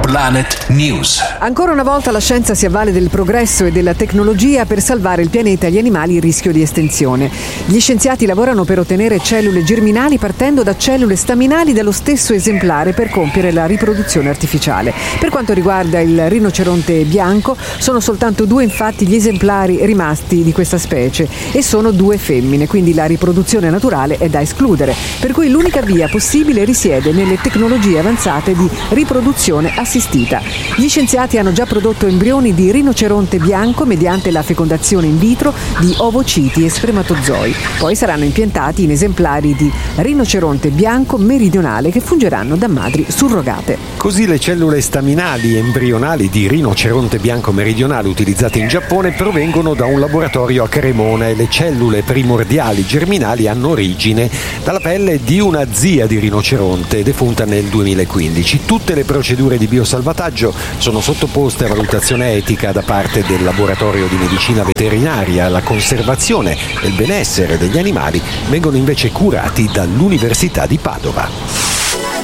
Planet News. Ancora una volta la scienza si avvale del progresso e della tecnologia per salvare il pianeta e gli animali in rischio di estinzione. Gli scienziati lavorano per ottenere cellule germinali partendo da cellule staminali dello stesso esemplare per compiere la riproduzione artificiale. Per quanto riguarda il rinoceronte bianco, sono soltanto 2 infatti gli esemplari rimasti di questa specie e sono 2 femmine, quindi la riproduzione naturale è da escludere, per cui l'unica via possibile risiede nelle tecnologie avanzate di riproduzione assistita. Gli scienziati hanno già prodotto embrioni di rinoceronte bianco mediante la fecondazione in vitro di ovociti e spermatozoi. Poi saranno impiantati in esemplari di rinoceronte bianco meridionale che fungeranno da madri surrogate. Così le cellule staminali embrionali di rinoceronte bianco meridionale utilizzate in Giappone provengono da un laboratorio a Cremona e le cellule primordiali germinali hanno origine dalla pelle di una zia di rinoceronte defunta nel 2015. Tutte le procedure di biosalvataggio sono sottoposte a valutazione etica da parte del laboratorio di medicina veterinaria. La conservazione e il benessere degli animali vengono invece curati dall'Università di Padova.